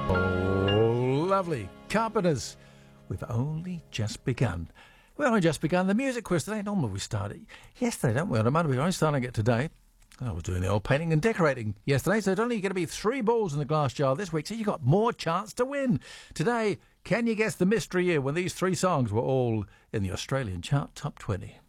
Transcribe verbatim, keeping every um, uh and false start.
Oh, lovely. Carpenters. We've only just begun. We've only just begun the music quiz today. Normally we start it yesterday, don't we? On a Monday, we're only starting it today. I was doing the old painting and decorating yesterday, so it's only going to be three balls in the glass jar this week, so you got more chance to win. Today, can you guess the mystery year when these three songs were all in the Australian chart top twenty?